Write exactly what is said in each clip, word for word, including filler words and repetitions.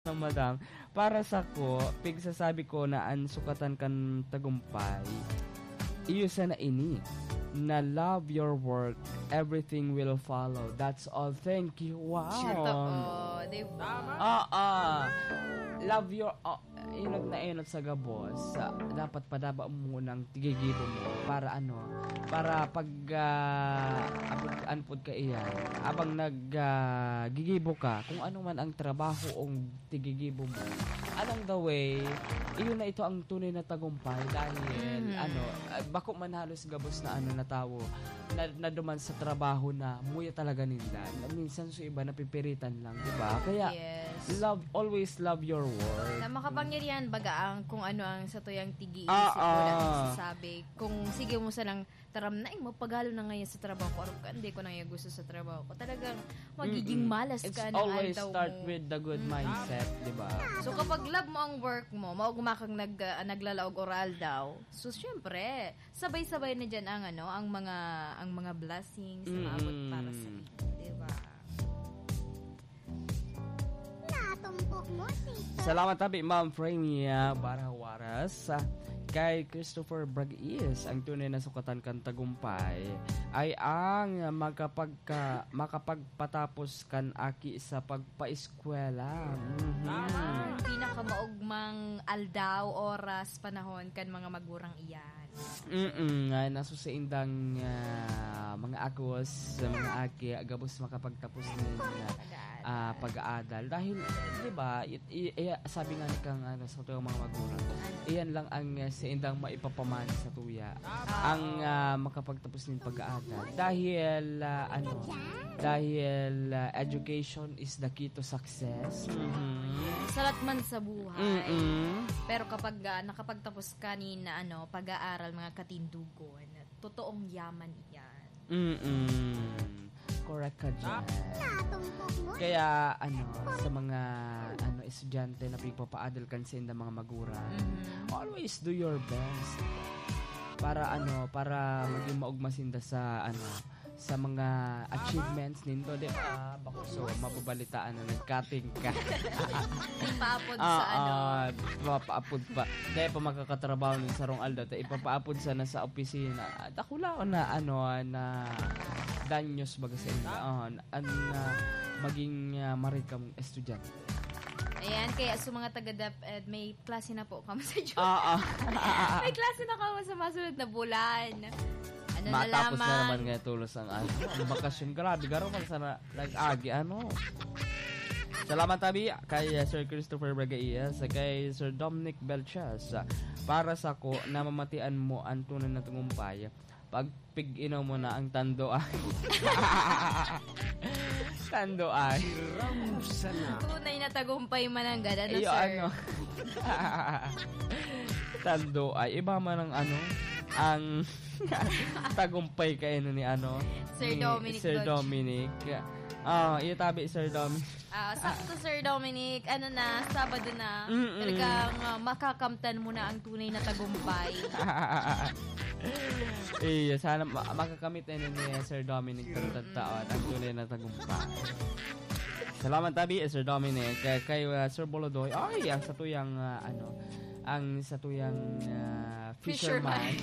ng madam, para sa ko, pigsasabi ko na ang sukatan kan tagumpay, iyo sana ini, na love your work, everything will follow. That's all. Thank you. Wow. Totoo, diba? Ah, ah. Love your, uh, inot na inot sa gabos, uh, dapat padaba mo ng tigigibo mo para ano, para pag uh, apod, anpod ka iyan, abang naggigibo uh, ka, kung ano man ang trabaho o tigigibo mo, along the way, iyon na ito ang tunay na tagumpay dahil, mm. ano, uh, bako man halos gabos na ano na tao, na, na duman sa trabaho na muya talaga nila. Minsan sa iba napipiritan lang, di ba? Kaya, yes. love, always love your work. Na makapangyarihan baga ang kung ano ang sa tuyang tigi-isip ah, mo ah. na sasabi. Kung sige mo sa lang taram na, mo pagalo na ngayon sa trabaho ko. Aram ka, hindi ko na ngayon gusto sa trabaho ko. Talagang magiging Mm-mm. malas It's ka ng always aldaw start mo. with the good mm-hmm. mindset, di ba? So kapag love mo ang work mo, maugumakang nag, uh, naglalaog oral daw. So syempre, sabay-sabay na dyan ang ano, ang mga ang mga blessings na maabot Mm. para sa iyo, di ba? Salamat tabi, Ma'am Framia Barawaras. Kay Christopher Bragies, ang tunay na sukatan kan tagumpay ay ang makapagka, makapagpatapos kan aki sa pagpaeskwela. Mm-hmm. Ah, pinakamaugmang aldaw, oras, panahon kan mga magurang iyan. Mm-mm, uh, naso sa indang uh, mga agos, uh, mga aki, agabos makapagtapos ng uh, uh, pag-aadal. Dahil, di ba, y- y- y- sabi nga ni kang ano, sa tuyong mga magulang, iyan lang ang uh, sa indang maipapamana sa tuya. Ang uh, makapagtapos ng pag-aadal. Dahil, uh, ano, dahil uh, education is the key to success. Mm-hmm. Salat man sa buhay. Mm-mm. Pero kapag uh, nakapagtapos ka ni na ano, pag-aaral, mga katindugon, totoong yaman iyan. Mm-mm. Correct ka dyan. Kaya, ano, sa mga ano estudyante na pagpapaadal kan sa inda mga magura, mm-hmm. always do your best. Para, ano, para maging maugmasinda sa, ano, sa mga achievements nindo, di ba? Bako, so, mababalitaan na nag-cutting ka. Ipaapod ah, sa ano. Ah, mapaapod pa. Dahil pa makakatrabaho ng sarong alda, tayo ipapaapod sa na sa opisina. At ako lang na, ano, na danyos baga sa inyo. Uh, an, uh, maging uh, marit kang estudyante. Ayan, kaya sa mga taga-DepEd, may klase na po kami sa Diyos. Ah, ah. May klase na kami sa masunod na bulan. Ano matapos na, na naman ngayon tulos ang ano. Ang bakasyon, grabe, garo man sana nag-agi, ano. Salamat tabi kay uh, Sir Christopher Bragaias, kay Sir Dominic Belchas. Uh, para sa ko, namamatian mo ang tunay na tagumpay. Pag pig-inaw mo na ang tando ay. Tando ay. Tunay na tagumpay man ang gada na, Iyo, sir. ano. Tando ay. Iba man ang ano, ang tagumpay kayo ni ano Sir ni Dominic Sir Dodge. Dominic. Ah, uh, itabi Sir Dominic. Ah, uh, sakto Sir Dominic, ano na, Sabado na. Mm-mm. Talagang uh, makakamtan mo na ang tunay na tagumpay. Eh, sana ma- makakamit na ni Sir Dominic ng taon ang tunay na tagumpay. Salamat tabi Sir Dominic kay, kay uh, Sir Bolodoy. Ay, ang sa tuyang uh, ano, ang sa tuyang uh, fisherman.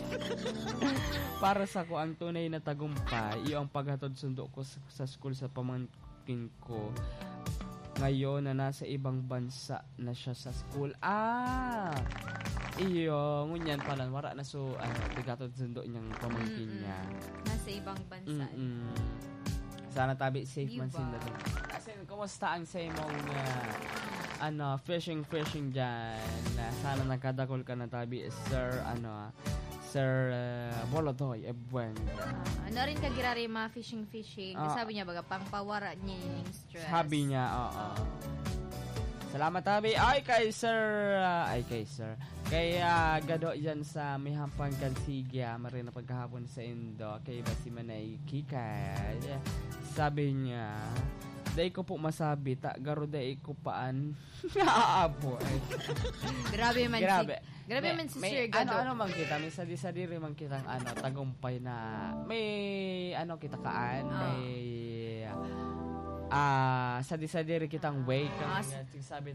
Para sa ko ang tunay na tagumpay, iyo ang paghatod sundo ko sa, sa school sa pamangkin ko. Ngayon na nasa ibang bansa na siya sa school. Ah! Iyo, ngunyan pala, wala na so, ano, paghatod sundo niyang pamangkin niya. Nasa ibang bansa. Mm-mm. Sana tabi safe diba? Man sila doon. Kasi, kumusta ang sa imong uh, ano, fishing, fishing dyan? Uh, sana nakadakol ka na tabi, Sir, ano, Sir uh, Bolodoy, Ebwen. Uh, ano rin kagirari mga fishing-fishing. Uh, sabi niya, baga, pangpawara niya yung stress. Sabi niya, oo. Salamat tabi. Ay, kay Sir, uh, ay, kay Sir. Kay uh, Gado dyan sa may hampang Kansigya, marin na pagkahapon sa Indo, kay Basi Manay Kikay. Sabi niya, day ko po masabi, ta, garo day ko paan. Aabo. Grabe man Grabe. si, grabe may, man si may, Sir Gado. Ano, ano man kita, may sadi-sadi rin man kitang ano, tagumpay na, may, ano kita kaan, oh. may, ah, sadi-sadi rin kitang way Ah, kami nga sabi